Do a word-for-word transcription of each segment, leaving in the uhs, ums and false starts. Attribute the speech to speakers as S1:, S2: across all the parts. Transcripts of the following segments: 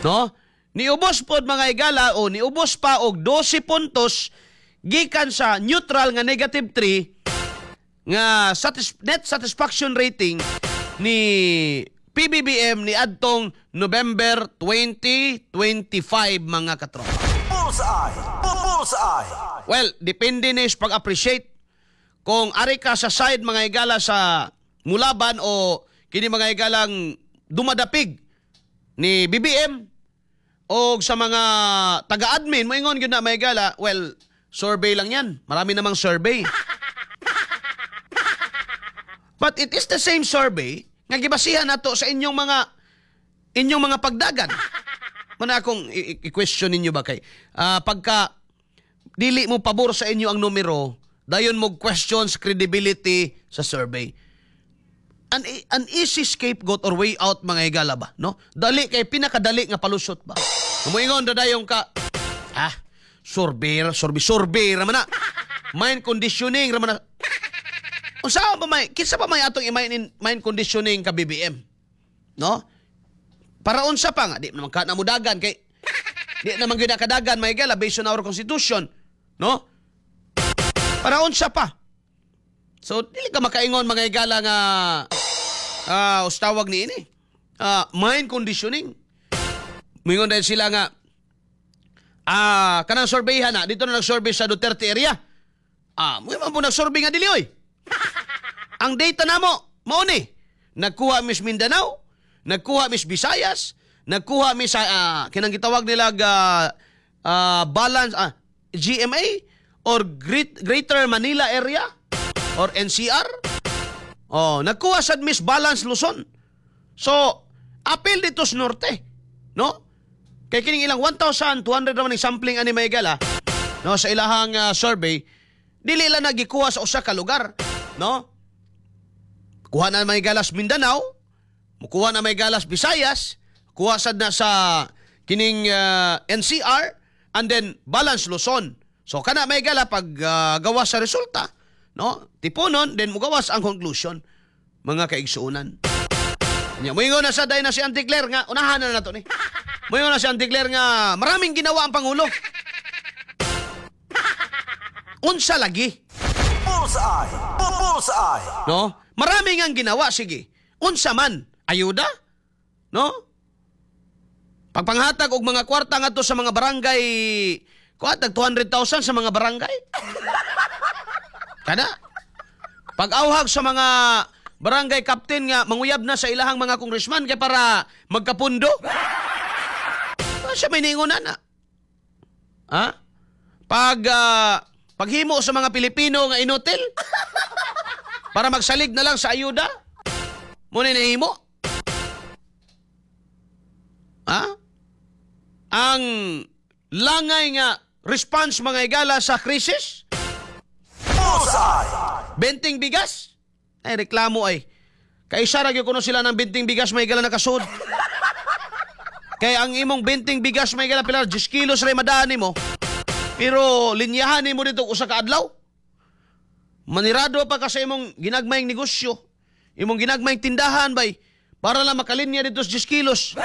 S1: No? Niubos pod mga higala o niubos pa og twelve puntos gikan sa neutral nga negative three nga satis- net satisfaction rating ni P B B M ni adtong November twenty twenty-five mga katropa.
S2: Bullseye! Bullseye!
S1: Well, depende ni sa pag-appreciate kung ari ka sa side mga higala sa mulaban o kini mga higalang dumadapig ni B B M o sa mga taga-admin mo ingon gyud na mga higala, well, survey lang yan. Marami namang survey. But it is the same survey nga gibasihan nato sa inyong mga inyong mga pagdagan. Muna akong i-question ninyo ba kay uh, pagka dili mo pabor sa inyo ang numero, dayon mo questions credibility sa survey. An, an easy scapegoat or way out mga higala ba, no? Dali kay pinakadali nga palusot ba. Muingon da dayon ka, ah, survey, survey, survey raman na. Mind conditioning raman na. Unsa ba may kinsa pa may atong i-mind mind conditioning ka B B M? No? Para unsa pa nga di naman ka namudagan kay di naman gyud kadagan may higala based on our constitution, no? Para unsa pa? So dili ka makaingon mga higala nga ah uh, tawag ni ini. Uh, mind conditioning. Mingon dahil sila nga ah uh, kanang surveyhan na dito na nag-survey sa Duterte area. Ah, mo man po nag-survey nga dili oy. Ang data namo mao ni nagkuha mis Mindanao, nagkuha mis Visayas, nagkuha mis uh, kinang gitawag nila uh, uh, balance uh, G M A or Great, Greater Manila Area or N C R. Oh, nagkuha sad mis balance Luzon. So, apil dito sa norte, no? Kay kining ilang one thousand two hundred naman yung sampling ani may gala, no, sa ilahang uh, survey, dili lang nagikuha sa usa ka lugar, no? Kuha na may galas Mindanao, mukuha na may galas Visayas, kuha sad na sa kining uh, N C R, and then balance Luzon. So kana may gala pag uh, gawas sa resulta, no? Tipunon, then mugawas ang conclusion, mga kaigsuunan. Nya moingon na sa day na si Auntie Claire nga unahan na nato ni. Moingon na si Auntie Claire nga maraming ginawa ang pangulo. Unsa lagi?
S2: Bullseye! Bullseye!
S1: No? Maraming ang ginawa, sige. Unsa man, ayuda? No? Pagpanghatag og mga kwarta ngadto sa mga barangay, kuhatag two hundred thousand sa mga barangay. Kada? Pag-awhag sa mga barangay captain nga manguyab na sa ilahang mga congressman kay para magkapundo. Ano siya may ningunan na? Ha? Pag uh, paghimo sa mga Pilipino nga inutil para magsalig na lang sa ayuda? Muna nahimo? Ha? Ang langay nga response mga higala sa krisis?
S2: Bullseye!
S1: Benting bigas? Ay, reklamo ay. Kay isa ragyo kuno sila ng benting bigas may higala nakasud. Kaya ang imong benting bigas may higala pilar, ten kilos rin madani mo. Pero linyahan mo dito usa ka adlaw. Manirado pa ka sa imong ginagmayng negosyo. Imong ginagmayng tindahan bay para lang makalinya dito sa ten kilos.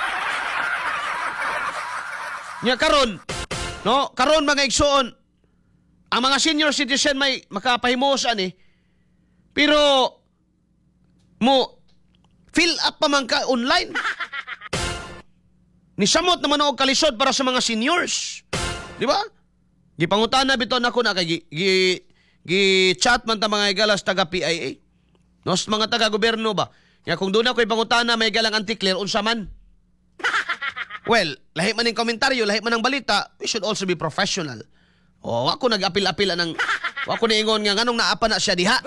S1: Nya karon, no? Karon mga igsoon, ang mga senior citizen may makapahimusan eh. Pero mo fill up pa man ka online. Nisamot naman og kalisod para sa mga seniors. Di ba? Gipangutana biton ako na kay gi, gi, gi chat man ta mga igalas taga P I A. Nos mga taga gobyerno ba? Nga kung doon ako ipangutana may galang anti-clear unsa man. Well, lahi man ng komentaryo, lahi man ng balita, we should also be professional. O, ako nag-apil-apil ng, ako niingon nga, nganong naapa na siya diha.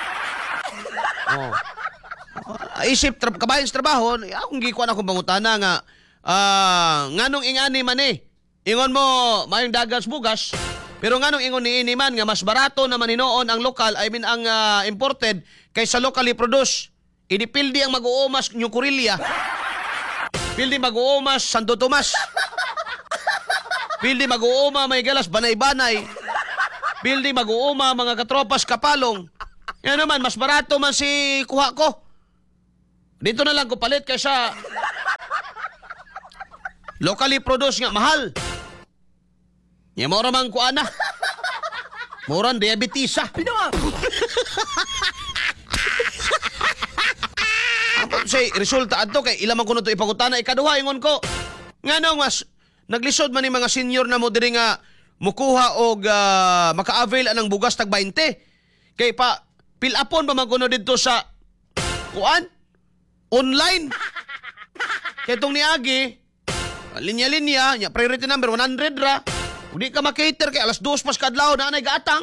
S1: O, isip, tra- kabayan sa trabaho, akong gikuan akong pangutana nga, uh, nganong ingani man eh, ingon mo, mayong dagas bugas, pero nganong ingon ni ini man, nga mas barato naman hinoon ang lokal, I mean ang uh, imported, kaysa locally produced. Idipildi ang mag-uumas New Corillia. Pildi mag-uumas Santo Tomas. Pildi mag-uuma may galas Banay-Banay. Pildi mag-uuma mga katropas Kapalong. Yan naman, mas barato man si kuha ko. Dito na lang ko palit kaysa Locally produced nga mahal. Nya mo ra man ko ana. Moran diabetes ah. Apo say resulta adto kay ila man kuno to ipangutana ikaduha ingon ko. Ngano mas naglisod man ni mga senior na mo diri nga mukuha og uh, maka-avail anang bugas tag twenty. Kay pa pilapon pa man kuno didto sa kuan online. Kay tong niagi linya-linya nya priority number one hundred ra. Di ka makater kay alas dos pas kadlaw na anay gaatang.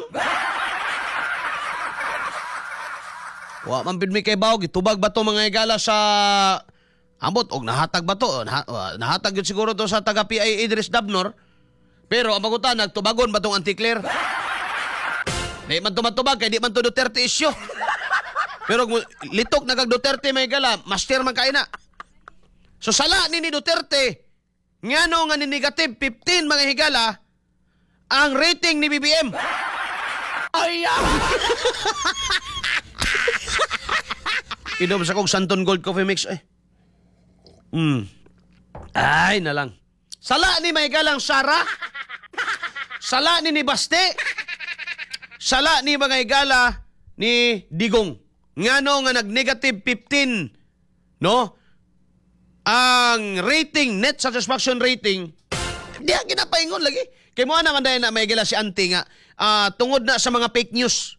S1: Wa man pid mi kay bawo gitubag ba to mga igala sa ambot og nahatag ba to? Nah, nahatag yun siguro to sa taga P I A Idris Dabnor. Pero ang magutan nagtubagon ba tong Anticlear? Di man tumatubag kay di man to Duterte issue. Pero litok na kag Duterte may gala, master man kay na. So sala ni ni Duterte ngano nga ni negative fifteen mga higala ang rating ni B B M. Ay! Inom sa kong Santon Gold Coffee Mix eh. Hmm. Ay na lang. Sala ni may galang Sara. Sala ni ni Baste. Sala ni mga igala ni Digong. Ngano nga nag-negative fifteen, no? Ang rating, net satisfaction rating, di ang ginapaingon lagi. Kaya mo naman dahil na may gila si Auntie nga, uh, tungod na sa mga fake news.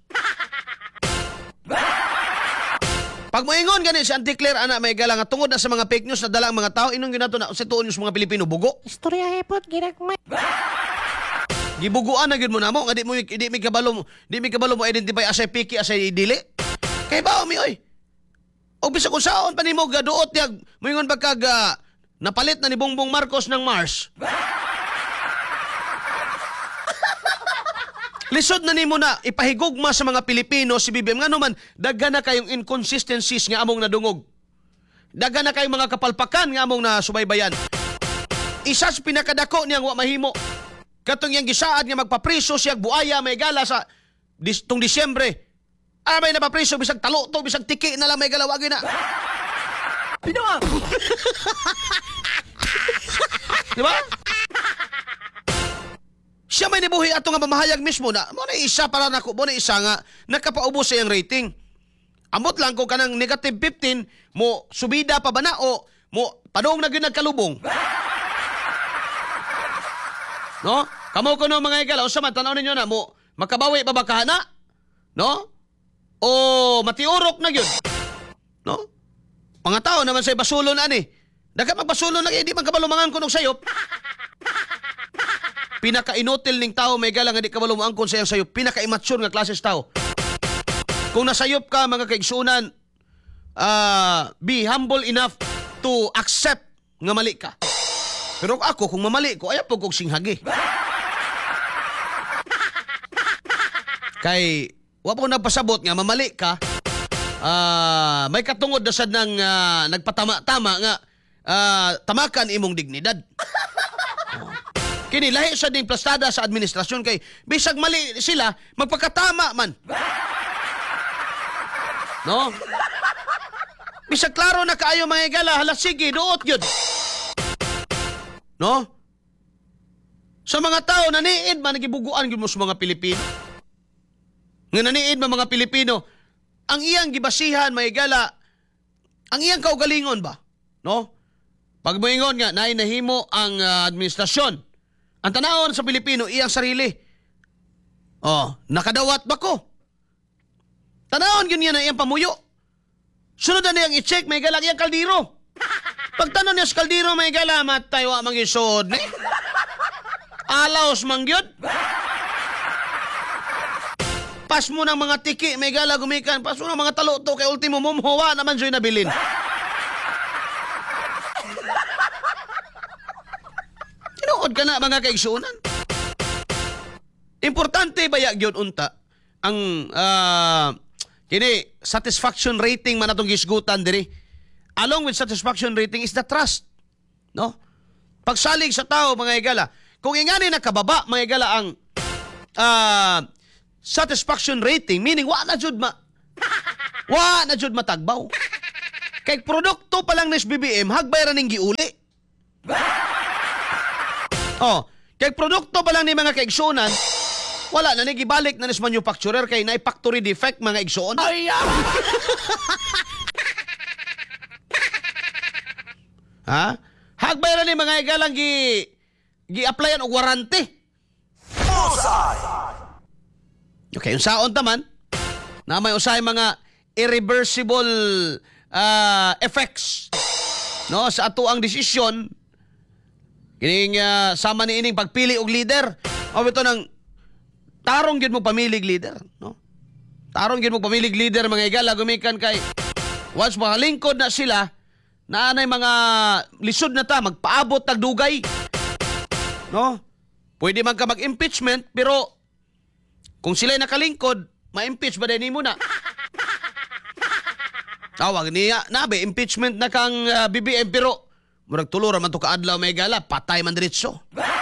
S1: Pag moingon gani si Auntie Claire, anak may gala nga, tungod na sa mga fake news na dala ang mga tao, inong ginato na sa tuon yung mga Pilipino, bugo.
S3: Istorya hepot, ginagmay.
S1: Gibuguan na gid mo na mo, nga di mo, di mi kabalo mo, di mi kabalo mo identify as a picky, as a dili. Kay ba, mi, oy. O bisa kung saon pa ni mo gaduot yag, moingon ba kag, uh, napalit na ni Bongbong Marcos ng Mars. Lisod na nimo na ipahigugma sa mga Pilipino si B B M nga naman daghan na kayong inconsistencies nga among nadungog. Daghan na kayong mga kapalpakan nga among nasubaybayan. Isa sa pinakadako niyang wa mahimo. Katong yang gisaad nga magpapriso siya buaya may gala sa dis, tong Disyembre. Ah, may napapriso bisag talo to bisag tiki na lang may gala wagi na.
S3: Pinawa.
S1: Di ba? Siya may nibuhi ato nga mamahayag mismo na mo na isa para nako mo na isa nga nakapaubos sa iyang rating. Amot lang ko kanang negative fifteen mo subida pa ba na o mo padong na gyud nagkalubong. No? Kamo ko no mga igala unsa man tan-aw ninyo na mo makabawi pa ba kahana? No? O matiurok na gyud. No? Mga tao naman say basulon ani. Daga magbasulon na di man kabalumangan kunog sayop. Pinaka-inotil ning tao may galang nga di kabalo mo angkon sa iyang sayop, pinaka-immature nga klases tao. Kung nasayop ka mga kaigsunan, uh, be humble enough to accept nga mali ka. Pero ako kung mamali ko ayaw po kong singhagi. Kay wa po nagpasabot nga mamali ka, uh, may katungod na sad nang uh, nagpatama-tama nga uh, tamakan imong dignidad. Kini lahi sa ding plastada sa administrasyon kay bisag mali sila magpakatama man. No? Bisag klaro na kaayo mga igala, hala sige duot gyud. No? Sa mga tao naniid man nagibuguan gyud mo sa mga Pilipino. Nga naniid man mga Pilipino, ang iyang gibasihan mga igala, ang iyang kaugalingon ba? No? Pag moingon nga naay nahimo ang uh, administrasyon. Ang tanawon sa Pilipino, iyang sarili. Oh, nakadawat ba ko? Tanawon yun yan na iyang pamuyo. Sunod na niyang i-check, may galang iyang kaldiro. Pagtanong niya sa kaldiro, may galamat tayo amang isod. Eh? Alaos mangyod. Pas mo ng mga tiki, may gala gumikan. Pas mo ng mga talo-to, kay ultimo mumhuwa naman siya nabilin. Tinuod ka na mga kaigsunan. Importante ba yun unta ang uh, kini satisfaction rating man atong gisgutan diri. Along with satisfaction rating is the trust. No? Pagsalig sa tao mga igala, kung ingani nakababa mga igala ang uh, satisfaction rating, meaning wa na jud ma wa na jud matagbaw. Kay produkto pa lang nes B B M hagbay ra ning giuli. Oh, kay produkto pa lang ni mga kaigsuonan, wala na ni gibalik na nis manufacturer kay na factory defect mga igsuon.
S3: Ay, ah!
S1: Ha? Hagbay na ni mga igalang gi gi-applyan og warranty.
S2: Bullseye.
S1: Okay, yung saon taman, na may usay mga irreversible ah, effects no sa ato ang desisyon kining ah, sama ni ining pagpili og leader. O ito nang tarong gyud mo pamilig leader, no? Tarong gyud mo pamilig leader mga igala gumikan kay once makalingkod na sila, naanay mga lisod na ta magpaabot tag dugay. No? Pwede man ka mag-impeachment pero kung sila'y nakalingkod, ma-impeach ba din mo na? Tawag niya, nabe, impeachment na kang uh, B B M, pero murag tulo raman to kaadlaw may gala, patay man diretso.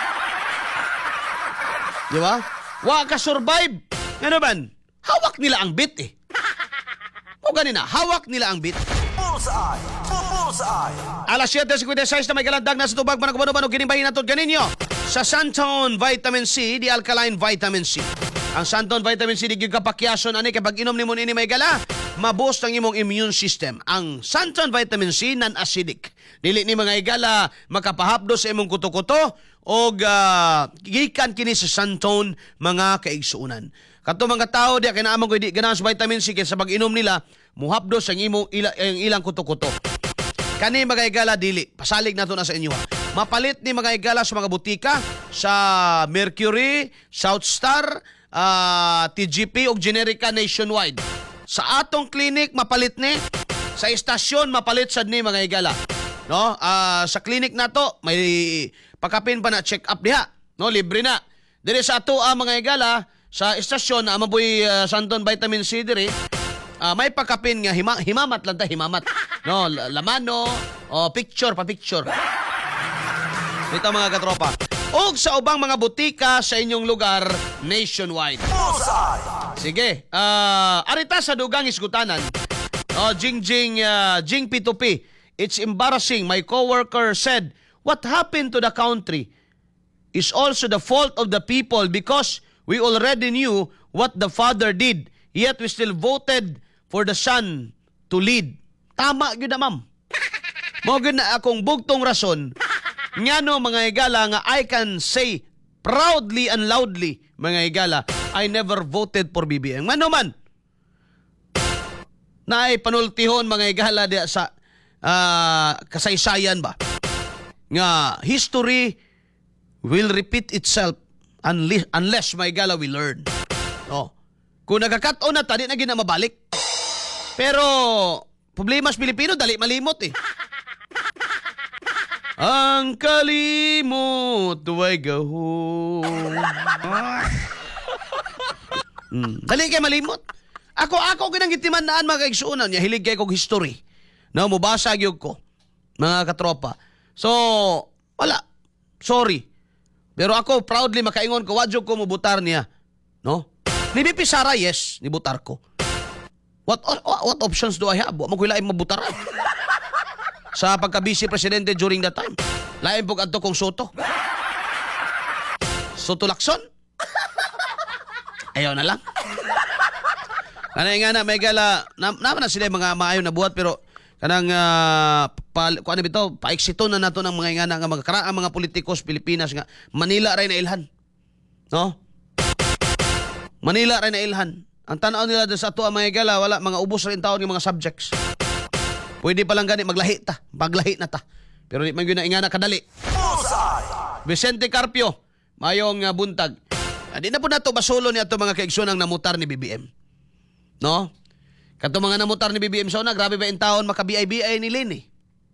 S1: Di ba? Wa ka survive. Ano man? Hawak nila ang bit eh. O ganina, hawak nila ang bit.
S2: Bullseye. Bullseye.
S1: Alas siyete fifty-six na may kalandag na sa tubag managubano-bano kinibahin nato ganinyo sa Santon Vitamin C, di alkaline vitamin C. Ang Santon Vitamin C di gyud kapakyason ani kay pag inom nimo ini may gala, ma-boost ang imong immune system. Ang Santon Vitamin C non-acidic. Dili ni mga igala makapahapdo sa imong kuto-kuto og uh, gikan kini sa Santon mga kaigsuonan. Kato mga tao di kinaamang ko di ganahan sa vitamin C kay sa pag-inom nila muhapdo sa imong ila, ang ilang kuto-kuto. Kani mga igala dili, pasalig nato na sa inyo. Mapalit ni mga igala sa mga butika sa Mercury, South Star, uh, T G P ug Generica nationwide. Sa atong clinic mapalit ni, sa istasyon mapalit sad ni mga igala. No? Uh, sa clinic nato may pakapin pa na check up diha, no, libre na. Dire sa ato ang mga igala sa istasyon na maboy uh, Santon Vitamin C dire. Uh, may pakapin nga hima, himamat lang ta himamat. No, lamano o picture pa picture. Ito mga katropa. Og sa ubang mga butika sa inyong lugar nationwide.
S2: Bullseye.
S1: Sige, uh, arita sa dugang isgutanan. Oh, Jing Jing uh, Jing P two P. It's embarrassing. My coworker said, "What happened to the country is also the fault of the people because we already knew what the father did, yet we still voted for the son to lead." Tama gyud na, ma'am. Mo gyud na akong bugtong rason ngano mga igala nga I can say proudly and loudly mga igala, I never voted for B B M. Ngano man? Naay panultihon mga igala diya sa uh, kasaysayan ba? Nga history will repeat itself unless, unless mga igala we learn. Oh. Kung nagkakat-on na ta, di na gina mabalik. Pero problema sa Pilipino, dali malimot eh. Ang kalimot duway gahong. hmm. Dali kay malimot. Ako, ako ginangitimanaan mga kaigsuunan niya. Hilig kay kong history. Na mubasa gyud ko. Mga katropa. So, wala. Sorry. Pero ako, proudly makaingon ko, wadyo ko mubutar niya. No? Ni B P Sara, yes, nibutar ko. What what options do I have? Wa mo ko lain mabutar. Sa pagka-vice presidente during that time. Lain pug adto kong Soto. Soto Lacson? Ayaw na lang. Kanay nga na, may gala, na, naman na sila mga maayo na buhat, pero kanang, uh, pa, kung ano bito, paiksito na nato ng mga nga na, mga karaang mga politikos Pilipinas nga, Manila rin na ilhan. No? Manila rin na ilhan. Ang tanaw nila sa ato ang mga gala, wala, mga ubos rin taon yung mga subjects. Pwede palang gani, maglahi ta. Maglahi na ta. Pero di man yun na ingana kadali.
S2: Bullseye.
S1: Vicente Carpio, mayong uh, buntag. Uh, di na po na to basulo ni ato mga kaigsunang namutar ni B B M. No? Kato mga namutar ni B B M so na, grabe ba yung taon maka-B I B I ni Lini?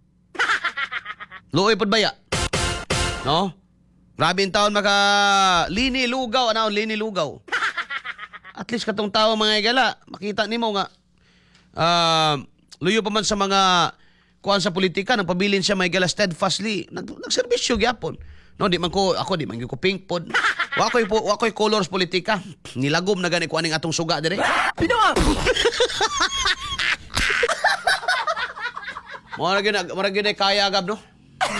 S1: Luoy pod baya. No? Grabe yung taon maka Lini Lugaw, ano, Lini Lugaw. At least katong tao mga igala, makita nimo nga uh, luyo pa man sa mga kuan sa politika, nang pabilin siya mga igala steadfastly, nag nagserbisyo gyapon. No, di man ko ako di man ko pink pod. Wa ko'y wa ko'y colors politika. Nilagom na gani kuaning atong suga dire.
S3: Pinawa!
S1: Mo ra gyud mo ra gyud kaya gab no.